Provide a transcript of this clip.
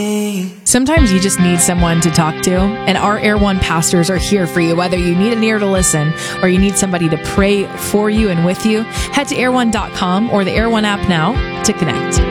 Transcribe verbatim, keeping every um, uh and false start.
Sometimes you just need someone to talk to, and our Air One pastors are here for you. Whether you need an ear to listen or you need somebody to pray for you and with you, head to air one dot com or the Air One app now to connect.